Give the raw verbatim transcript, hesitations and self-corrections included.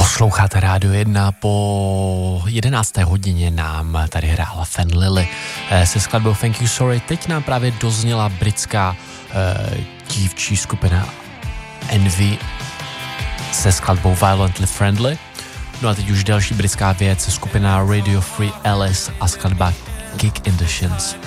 Posloucháte Rádio jedna, po jedenácté hodině nám tady hrála Fan Lily se skladbou Thank You Sorry. Teď nám právě dozněla britská uh, dívčí skupina Envy se skladbou Violently Friendly. No a teď už další britská věc, skupina Radio Free Alice a skladba Kick in the Shins.